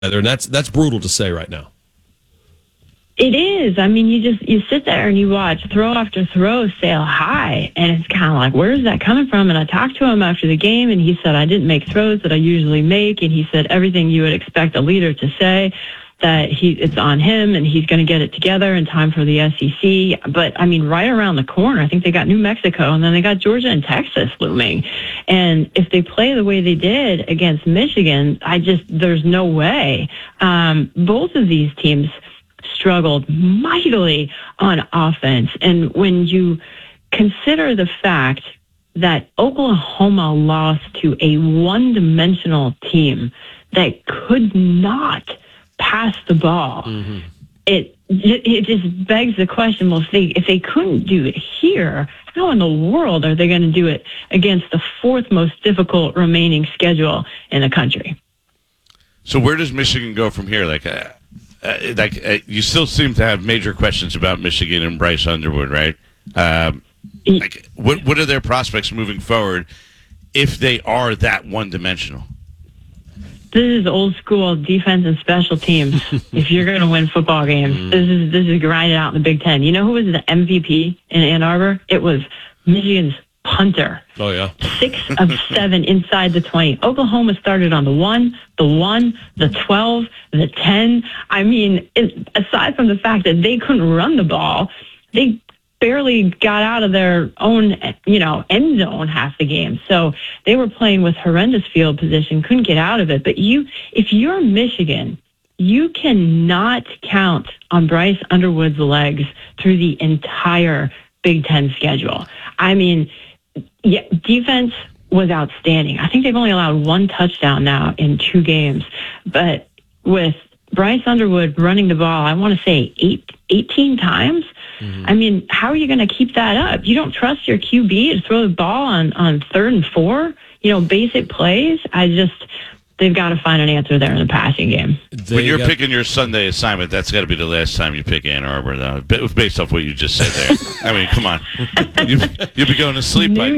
And that's brutal to say right now. It is. I mean, you sit there and you watch throw after throw sail high, and it's kind of like, where is that coming from? And I talked to him after the game, and he said, I didn't make throws that I usually make, and he said everything you would expect a leader to say, that it's on him, and he's going to get it together in time for the SEC. But, I mean, right around the corner, I think they got New Mexico, and then they got Georgia and Texas looming. And if they play the way they did against Michigan, there's no way. Both of these teams struggled mightily on offense. And when you consider the fact that Oklahoma lost to a one-dimensional team that could not pass the ball, it just begs the question, well, if they couldn't do it here, how in the world are they going to do it against the fourth most difficult remaining schedule in the country? So where does Michigan go from here? You still seem to have major questions about Michigan and Bryce Underwood, right? What are their prospects moving forward if they are that one-dimensional? This is old school defense and special teams. If you're going to win football games, this is grinding out in the Big Ten. You know who was the MVP in Ann Arbor? It was Michigan's punter. Oh, yeah. 6 of 7 inside the 20. Oklahoma started on the 1, the 12, the 10. I mean, aside from the fact that they couldn't run the ball, they barely got out of their own, end zone half the game. So they were playing with horrendous field position, couldn't get out of it. But if you're Michigan, you cannot count on Bryce Underwood's legs through the entire Big Ten schedule. I mean, yeah, defense was outstanding. I think they've only allowed 1 touchdown now in 2 games. But with Bryce Underwood running the ball, I want to say 18 times. I mean, how are you going to keep that up? You don't trust your QB to throw the ball on 3rd and 4, basic plays. They've got to find an answer there in the passing game. When you're picking your Sunday assignment, that's got to be the last time you pick Ann Arbor, though, based off what you just said there. I mean, come on. You'll be going to sleep by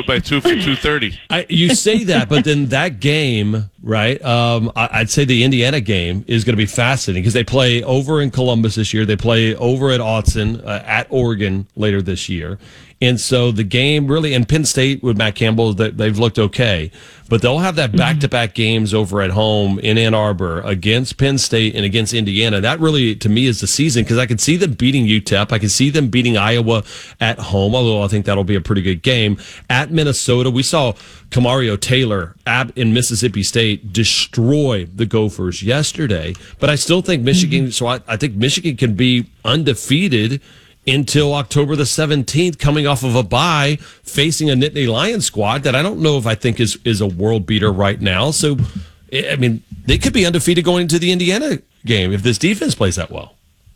2:30. You say that, but then that game, right, I'd say the Indiana game is going to be fascinating because they play over in Columbus this year. They play over at Autzen, at Oregon later this year. And so the game really, and Penn State with Matt Campbell, they've looked okay. But they'll have that back-to-back games over at home in Ann Arbor against Penn State and against Indiana. That really, to me, is the season because I could see them beating UTEP. I could see them beating Iowa at home, although I think that'll be a pretty good game. At Minnesota, we saw Kamario Taylor in Mississippi State destroy the Gophers yesterday. But I still think Michigan, so I think Michigan can be undefeated until October the 17th, coming off of a bye, facing a Nittany Lions squad that I don't know if I think is a world beater right now. So, I mean, they could be undefeated going into the Indiana game if this defense plays that well.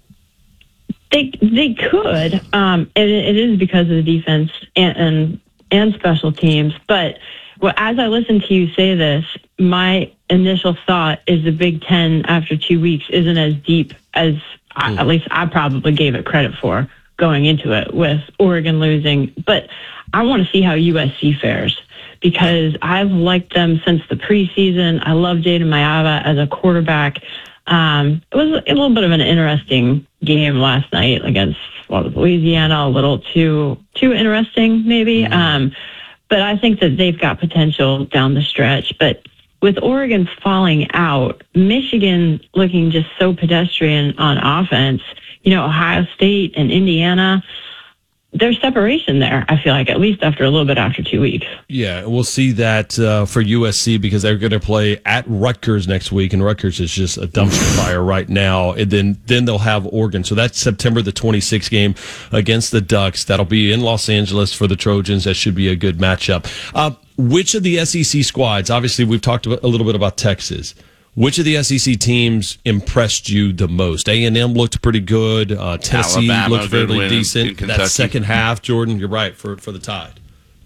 They could. It is because of the defense and special teams. But as I listen to you say this, my initial thought is the Big Ten after 2 weeks isn't as deep as at least I probably gave it credit for going into it, with Oregon losing. But I want to see how USC fares because I've liked them since the preseason. I love Jayden Maiava as a quarterback. It was a little bit of an interesting game last night against Louisiana, a little too interesting maybe. But I think that they've got potential down the stretch. But with Oregon falling out, Michigan looking just so pedestrian on offense, Ohio State and Indiana, there's separation there, I feel like, at least after a little bit after 2 weeks. Yeah, we'll see that for USC because they're going to play at Rutgers next week, and Rutgers is just a dumpster fire right now. And then they'll have Oregon. So that's September the 26th game against the Ducks. That'll be in Los Angeles for the Trojans. That should be a good matchup. Which of the SEC squads, obviously we've talked a little bit about Texas, which of the SEC teams impressed you the most? A&M looked pretty good. Tennessee Alabama, looked fairly decent. That second half, Jordan, you're right, for the Tide.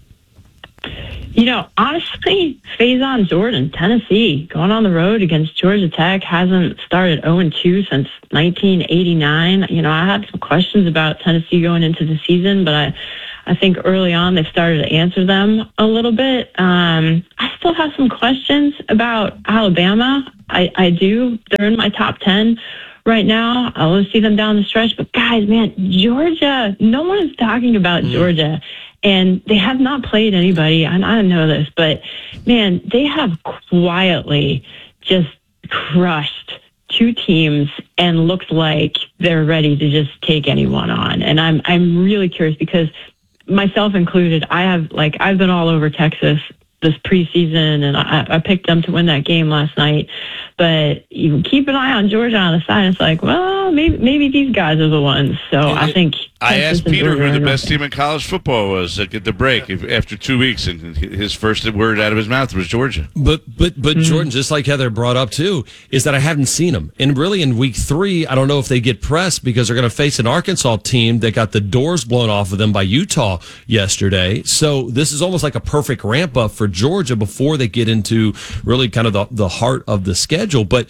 Honestly, Faison Jordan, Tennessee, going on the road against Georgia Tech, hasn't started 0-2 since 1989. I had some questions about Tennessee going into the season, but I think early on they started to answer them a little bit. I still have some questions about Alabama. I do. They're in my top 10 right now. I want to see them down the stretch. But guys, man, Georgia, no one is talking about Georgia. And they have not played anybody. And I know this, but man, they have quietly just crushed two teams and looks like they're ready to just take anyone on. And I'm really curious because myself included, I've been all over Texas this preseason, and I picked them to win that game last night. But you keep an eye on Georgia on the side. It's like, well, maybe these guys are the ones. So I think I asked Peter who the best team in college football was at the break after 2 weeks, and his first word out of his mouth was Georgia. But Jordan, just like Heather brought up too, is that I haven't seen them. And really in week 3, I don't know if they get pressed because they're going to face an Arkansas team that got the doors blown off of them by Utah yesterday. So this is almost like a perfect ramp up for Georgia before they get into really kind of the heart of the schedule. But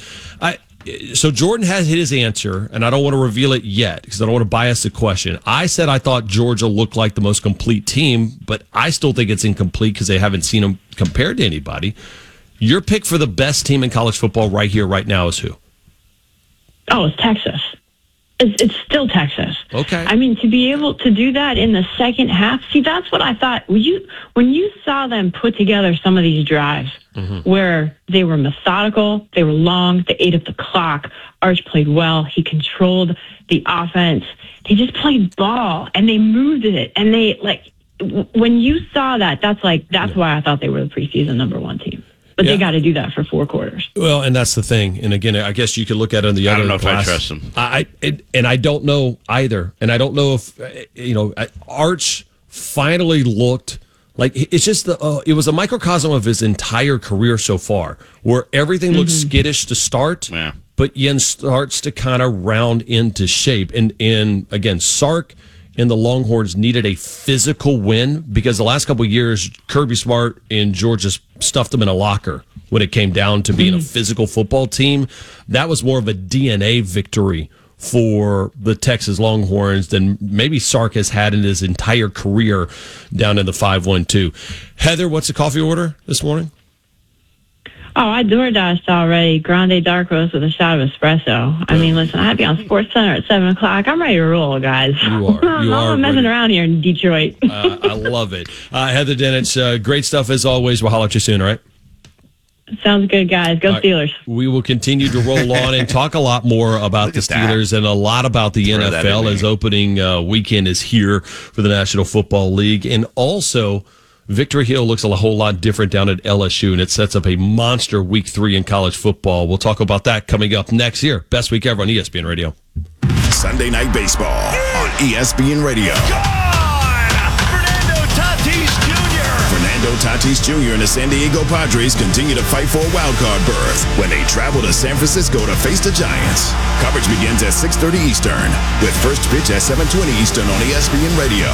so Jordan has his answer, and I don't want to reveal it yet because I don't want to bias the question. I said I thought Georgia looked like the most complete team, but I still think it's incomplete because they haven't seen them compared to anybody. Your pick for the best team in college football right here, right now is who? Oh, it's Texas. It's still Texas. Okay. I mean, to be able to do that in the second half, see, that's what I thought. When you saw them put together some of these drives where they were methodical, they were long, they ate up the clock, Arch played well, he controlled the offense. They just played ball, and they moved it. And they, when you saw that, that's why I thought they were the preseason number 1 team. But they got to do that for 4 quarters. Well, and that's the thing. And again, I guess you could look at it on the other. I don't know if I trust them. I don't know either. And I don't know if Arch finally looked like it's just it was a microcosm of his entire career so far, where everything looks skittish to start, but then starts to kind of round into shape. And again, Sark and the Longhorns needed a physical win because the last couple of years, Kirby Smart and Georgia stuffed them in a locker when it came down to being a physical football team. That was more of a DNA victory for the Texas Longhorns than maybe Sark has had in his entire career down in the 5-1-2. Heather, what's the coffee order this morning? Oh, I DoorDashed already. Grande dark roast with a shot of espresso. I mean, listen, I have to be on SportsCenter at 7 o'clock. I'm ready to roll, guys. You are. I'm not messing around here in Detroit. I love it. Heather Dinich, great stuff as always. We'll holler at you soon, all right? Sounds good, guys. Go Steelers. We will continue to roll on and talk a lot more about the Steelers and a lot about the NFL as opening weekend is here for the National Football League. And also, Victory Hill looks a whole lot different down at LSU, and it sets up a monster week 3 in college football. We'll talk about that coming up next year. Best week ever on ESPN Radio. Sunday Night Baseball on ESPN Radio. Fernando Tatis Jr. and the San Diego Padres continue to fight for a wildcard berth when they travel to San Francisco to face the Giants. Coverage begins at 6:30 Eastern with first pitch at 7:20 Eastern on ESPN Radio.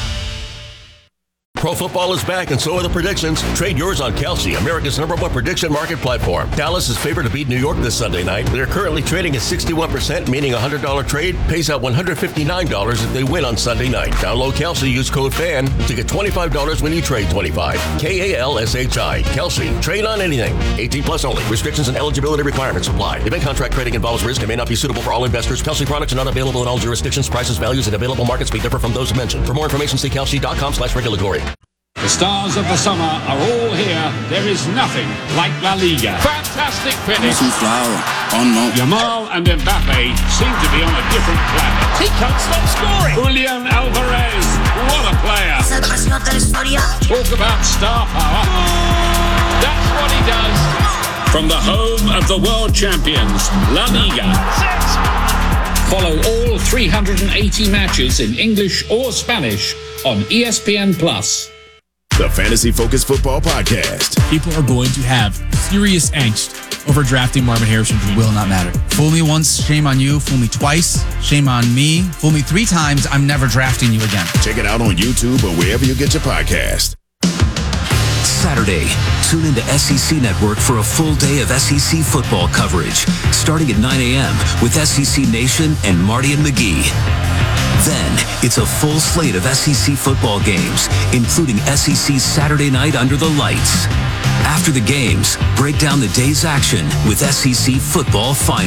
Pro football is back, and so are the predictions. Trade yours on Kalshi, America's #1 prediction market platform. Dallas is favored to beat New York this Sunday night. They're currently trading at 61%, meaning a $100 trade pays out $159 if they win on Sunday night. Download Kalshi, use code FAN to get $25 when you trade $25. KALSHI. Kalshi. Trade on anything. 18 plus only. Restrictions and eligibility requirements apply. Event contract trading involves risk and may not be suitable for all investors. Kalshi products are not available in all jurisdictions. Prices, values, and available markets may differ from those mentioned. For more information, see kalshi.com/regulatory. The stars of the summer are all here. There is nothing like La Liga. Fantastic finish. Yamal and Mbappe seem to be on a different planet. He can't stop scoring. Julian Alvarez, what a player. Talk about star power. That's what he does. From the home of the world champions, La Liga. Follow all 380 matches in English or Spanish on ESPN+. The Fantasy Focus Football Podcast. People are going to have serious angst over drafting Marvin Harrison Jr. Will not matter. Fool me once, shame on you. Fool me twice, shame on me. Fool me 3 times, I'm never drafting you again. Check it out on YouTube or wherever you get your podcast. Saturday, tune into SEC Network for a full day of SEC football coverage, starting at 9 a.m. with SEC Nation and Marty and McGee. Then, it's a full slate of SEC football games, including SEC Saturday Night Under the Lights. After the games, break down the day's action with SEC Football Finals.